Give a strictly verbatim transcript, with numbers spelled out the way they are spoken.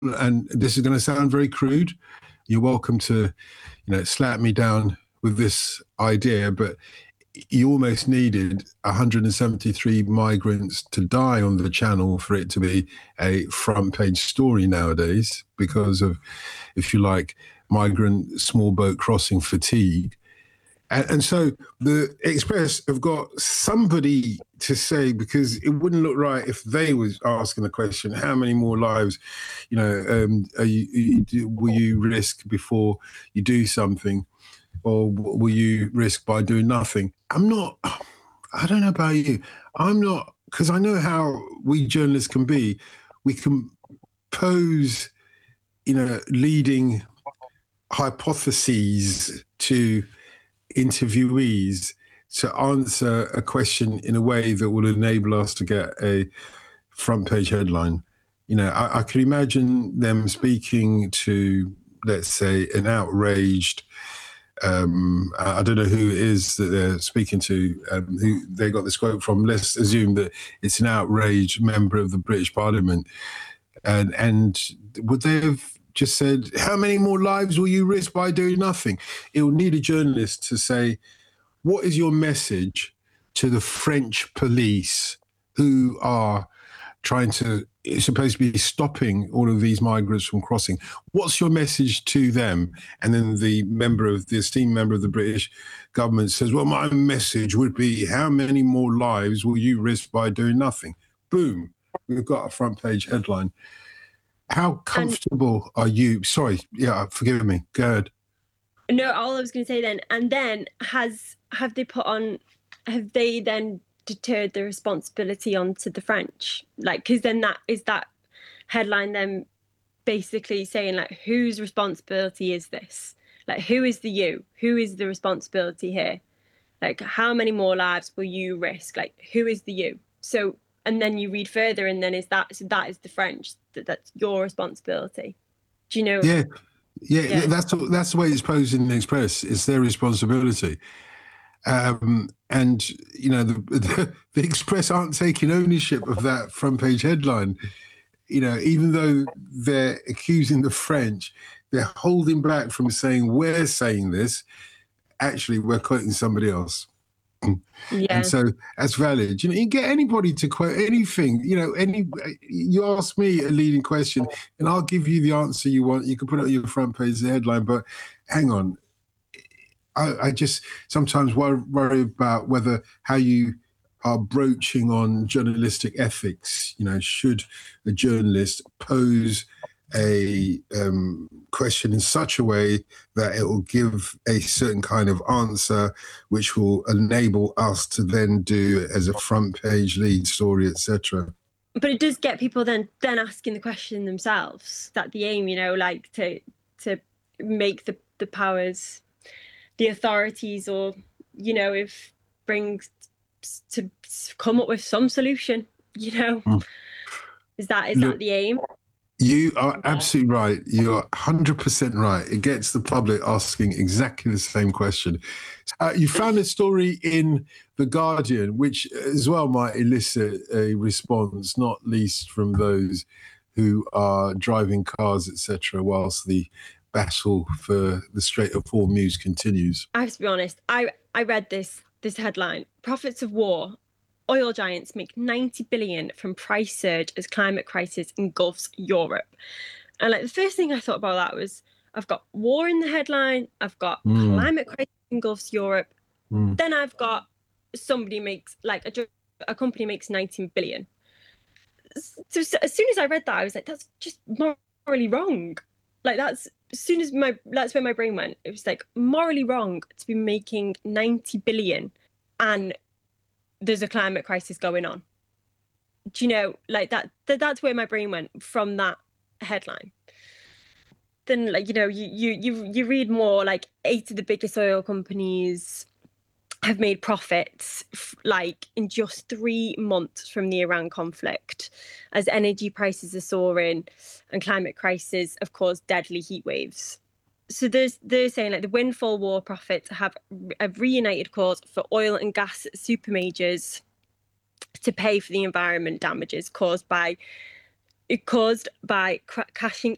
and this is going to sound very crude. You're welcome to, you know, slap me down with this idea, but you almost needed one hundred seventy-three migrants to die on the channel for it to be a front page story nowadays because of, if you like, migrant small boat crossing fatigue. And, and so the Express have got somebody to say, because it wouldn't look right if they was asking the question, how many more lives, you know, um, are you, you, will you risk before you do something? Or will you risk by doing nothing? I'm not, I don't know about you. I'm not, because I know how we journalists can be. We can pose, you know, leading hypotheses to interviewees to answer a question in a way that will enable us to get a front page headline. You know, I, I can imagine them speaking to, let's say, an outraged, Um, I don't know who it is that they're speaking to, um, who they got this quote from. Let's assume that it's an outraged member of the British Parliament. And, and would they have just said, how many more lives will you risk by doing nothing? It will need a journalist to say, what is your message to the French police who are trying to, it's supposed to be stopping all of these migrants from crossing? What's your message to them? And then the member of the esteemed member of the British government says, well, my message would be, how many more lives will you risk by doing nothing? Boom, we've got a front page headline. How comfortable and, are you? Sorry, yeah, forgive me. Go ahead. No, all I was going to say then, and then has, have they put on, have they then deterred the responsibility onto the French? Like, because then that is that headline then basically saying, like, whose responsibility is this? Like, who is the you? Who is the responsibility here? Like, how many more lives will you risk? Like, who is the you? So, and then you read further, and then is that, so that is the French, that that's your responsibility. Do you know? Yeah, yeah, yeah. that's that's the way it's posed in the Express. It's their responsibility. Um, and, you know, the, the, the Express aren't taking ownership of that front page headline. You know, even though they're accusing the French, they're holding back from saying, we're saying this. Actually, we're quoting somebody else. Yeah. And so that's valid. You know, you get anybody to quote anything, you know, any, you ask me a leading question and I'll give you the answer you want. You can put it on your front page the headline, but hang on. I, I just sometimes worry, worry about whether how you are broaching on journalistic ethics. You know, should a journalist pose a um, question in such a way that it will give a certain kind of answer, which will enable us to then do it as a front page lead story, et cetera. But it does get people then then asking the question themselves. That the aim, you know, like to to make the the powers, the authorities, or, you know, if brings to come up with some solution, you know. Mm. Is that is Look, that the aim? You are absolutely right. You're one hundred percent right. It gets the public asking exactly the same question. Uh, you found a story in The Guardian, which as well might elicit a response, not least from those who are driving cars, et cetera, whilst the battle for the Strait of Hormuz continues. I have to be honest. I, I read this this headline, Profits of War. Oil giants make ninety billion from price surge as climate crisis engulfs Europe. And like the first thing I thought about that was, I've got war in the headline, I've got mm. climate crisis engulfs Europe. Mm. Then I've got somebody makes like a, a company makes nineteen billion. So, so as soon as I read that, I was like, that's just morally wrong. Like that's as soon as my that's where my brain went. It was like morally wrong to be making ninety billion and there's a climate crisis going on. Do you know, like that, that that's where my brain went from that headline. Then, like, you know, you you you you read more, like eight of the biggest oil companies have made profits like in just three months from the Iran conflict, as energy prices are soaring and climate crisis have caused deadly heat waves. So there's, they're saying like the windfall war profits have a reunited cause for oil and gas super majors to pay for the environment damages caused by caused by cra- crashing